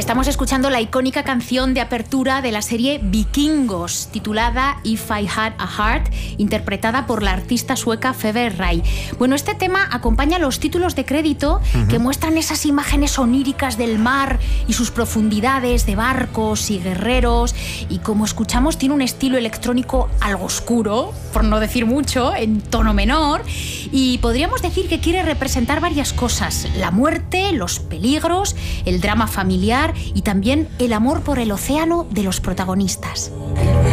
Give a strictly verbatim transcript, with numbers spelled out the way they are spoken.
Estamos escuchando la icónica canción de apertura de la serie Vikingos, titulada If I Had a Heart, interpretada por la artista sueca Febe Ray. Bueno, este tema acompaña los títulos de crédito uh-huh. que muestran esas imágenes oníricas del mar y sus profundidades de barcos y guerreros, y como escuchamos tiene un estilo electrónico algo oscuro, por no decir mucho, en tono menor, y podríamos decir que quiere representar varias cosas: la muerte, los peligros, el drama familiar y también el amor por el océano de los protagonistas.